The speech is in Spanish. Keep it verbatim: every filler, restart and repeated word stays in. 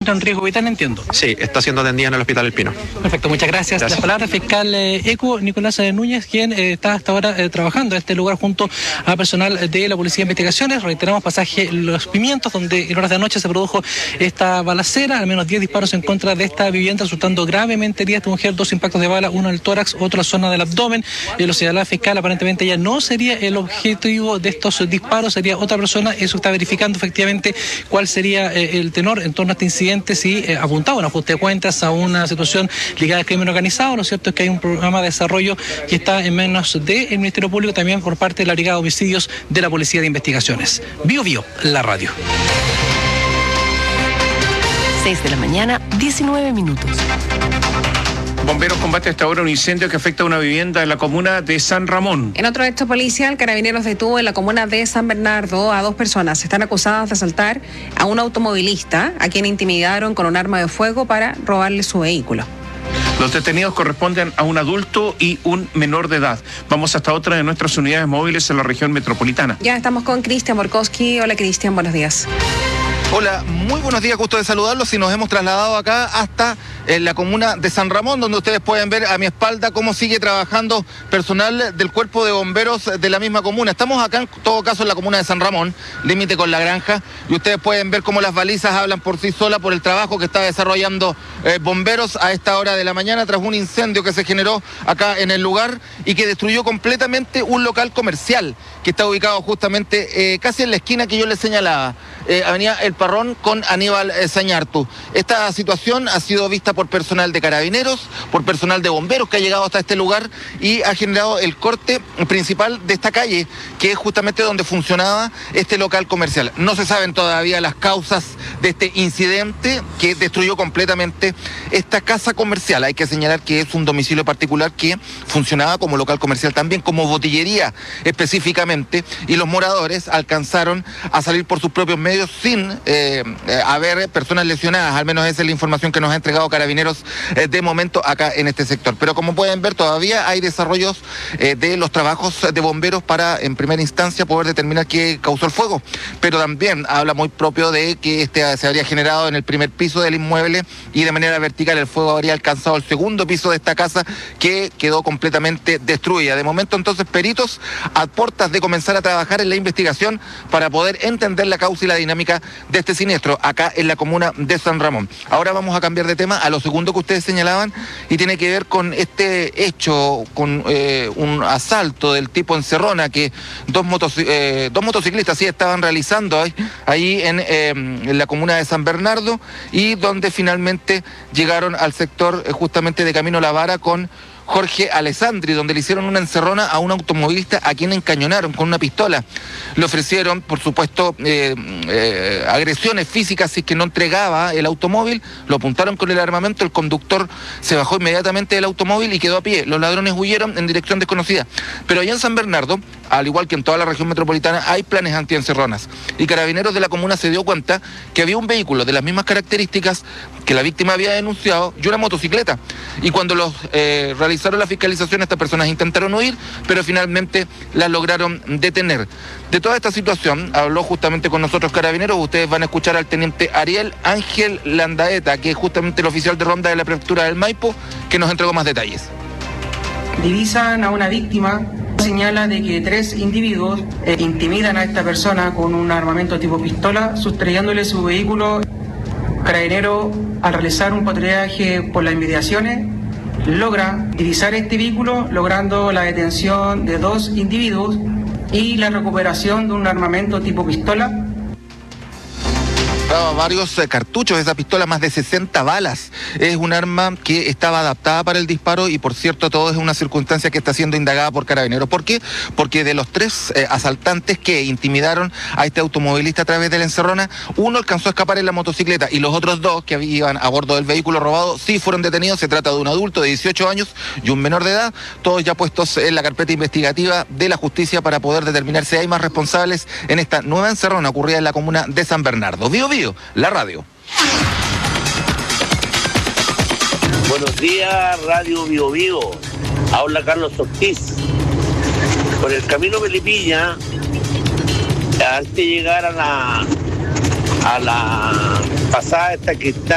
encuentra en riesgo vital, entiendo. Sí, está siendo atendida en el Hospital El Pino. Perfecto, muchas gracias. Gracias. La palabra del fiscal eh, ECU, Nicolás eh, Núñez, quien eh, está hasta ahora eh, trabajando en este lugar junto a personal de la Policía de Investigaciones. Reiteramos, pasaje Los Pimientos, donde en horas de anoche se produjo esta balacera, al menos diez disparos en contra de esta vivienda, resultando gravemente herida esta mujer, dos impactos de bala, uno en el tórax, otro en la zona del abdomen. Eh, lo señalaba el fiscal, aparentemente ella no sería el objetivo de estos disparos, sería otra persona. Eso está verificando efectivamente cuál sería eh, el tenor en torno a este incidente, si eh, apuntaba a un ajuste de cuentas, a una situación ligada al crimen organizado. Lo cierto es que hay un programa de desarrollo que está en manos del Ministerio Público, también por parte de la Brigada de Homicidios de la Policía de Investigaciones. Bio Bio, la radio. seis de la mañana, diecinueve minutos. Bomberos combate hasta ahora un incendio que afecta a una vivienda en la comuna de San Ramón. En otro hecho policial, Carabineros detuvo en la comuna de San Bernardo a dos personas. Están acusadas de asaltar a un automovilista, a quien intimidaron con un arma de fuego para robarle su vehículo. Los detenidos corresponden a un adulto y un menor de edad. Vamos hasta otra de nuestras unidades móviles en la región metropolitana. Ya estamos con Cristian Borkowski. Hola, Cristian, buenos días. Hola, muy buenos días, gusto de saludarlos y nos hemos trasladado acá hasta eh, la comuna de San Ramón, donde ustedes pueden ver a mi espalda cómo sigue trabajando personal del cuerpo de bomberos de la misma comuna. Estamos acá en todo caso en la comuna de San Ramón, límite con La Granja, y ustedes pueden ver cómo las balizas hablan por sí solas por el trabajo que está desarrollando eh, bomberos a esta hora de la mañana tras un incendio que se generó acá en el lugar y que destruyó completamente un local comercial que está ubicado justamente eh, casi en la esquina que yo les señalaba, eh, Avenida El Parrón con Aníbal eh, Sañartu. Esta situación ha sido vista por personal de Carabineros, por personal de bomberos que ha llegado hasta este lugar y ha generado el corte principal de esta calle, que es justamente donde funcionaba este local comercial. No se saben todavía las causas de este incidente que destruyó completamente esta casa comercial. Hay que señalar que es un domicilio particular que funcionaba como local comercial también, como botillería específicamente, y los moradores alcanzaron a salir por sus propios medios sin eh, eh, haber personas lesionadas. Al menos esa es la información que nos ha entregado Carabineros eh, de momento acá en este sector. Pero como pueden ver, todavía hay desarrollos eh, de los trabajos de bomberos para en primera instancia poder determinar qué causó el fuego, pero también habla muy propio de que este se habría generado en el primer piso del inmueble y de manera vertical el fuego habría alcanzado el segundo piso de esta casa, que quedó completamente destruida. De momento entonces peritos a puertas de comenzar a trabajar en la investigación para poder entender la causa y la dinámica de este siniestro acá en la comuna de San Ramón. Ahora vamos a cambiar de tema a lo segundo que ustedes señalaban y tiene que ver con este hecho, con eh, un asalto del tipo Encerrona que dos, motos, eh, dos motociclistas sí estaban realizando ahí, ahí en, eh, en la comuna de San Bernardo, y donde finalmente llegaron al sector eh, justamente de Camino La Vara con Jorge Alessandri, donde le hicieron una encerrona a un automovilista a quien encañonaron con una pistola. Le ofrecieron, por supuesto, eh, eh, agresiones físicas si es que no entregaba el automóvil, lo apuntaron con el armamento, el conductor se bajó inmediatamente del automóvil y quedó a pie. Los ladrones huyeron en dirección desconocida. Pero allá en San Bernardo, al igual que en toda la región metropolitana, hay planes antiencerronas. Y Carabineros de la comuna se dio cuenta que había un vehículo de las mismas características que la víctima había denunciado y una motocicleta. Y cuando los eh, realizaron la fiscalización, estas personas intentaron huir, pero finalmente las lograron detener. De toda esta situación habló justamente con nosotros Carabineros. Ustedes van a escuchar al teniente Ariel Ángel Landaeta, que es justamente el oficial de ronda de la prefectura del Maipo, que nos entregó más detalles. Divisan a una víctima, señala de que tres individuos eh, intimidan a esta persona con un armamento tipo pistola, sustrayéndole su vehículo. Carabinero, al realizar un patrullaje por las inmediaciones, logra divisar este vehículo, logrando la detención de dos individuos y la recuperación de un armamento tipo pistola. Varios eh, cartuchos de esa pistola, más de sesenta balas. Es un arma que estaba adaptada para el disparo y, por cierto, todo es una circunstancia que está siendo indagada por Carabineros. ¿Por qué? Porque de los tres eh, asaltantes que intimidaron a este automovilista a través de la encerrona, uno alcanzó a escapar en la motocicleta y los otros dos que iban a bordo del vehículo robado sí fueron detenidos. Se trata de un adulto de dieciocho años y un menor de edad, todos ya puestos en la carpeta investigativa de la justicia para poder determinar si hay más responsables en esta nueva encerrona ocurrida en la comuna de San Bernardo. Bio Bio, la radio. Buenos días, Radio Bio Bio. Habla Carlos Ortiz. Por el camino Melipilla, antes de llegar a la a la pasada esta que está